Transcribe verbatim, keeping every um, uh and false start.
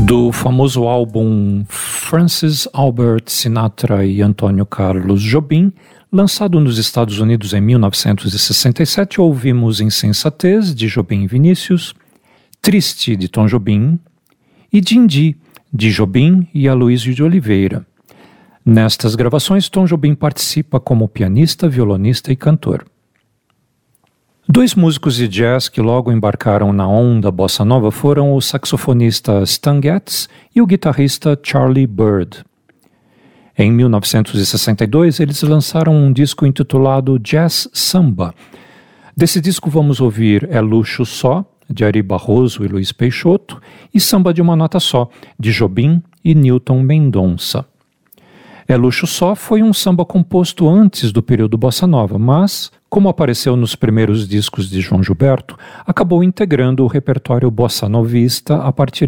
Do famoso álbum Francis Albert Sinatra e Antônio Carlos Jobim, lançado nos Estados Unidos em mil novecentos e sessenta e sete, ouvimos Insensatez, de Jobim e Vinícius, Triste, de Tom Jobim, e Dindi, de Jobim e Aloysio de Oliveira. Nestas gravações, Tom Jobim participa como pianista, violonista e cantor. Dois músicos de jazz que logo embarcaram na onda bossa nova foram o saxofonista Stan Getz e o guitarrista Charlie Byrd. Em mil novecentos e sessenta e dois, eles lançaram um disco intitulado Jazz Samba. Desse disco vamos ouvir É Luxo Só, de Ari Barroso e Luiz Peixoto, e Samba de uma Nota Só, de Jobim e Newton Mendonça. É Luxo Só foi um samba composto antes do período bossa nova, mas, como apareceu nos primeiros discos de João Gilberto, acabou integrando o repertório bossa novista a partir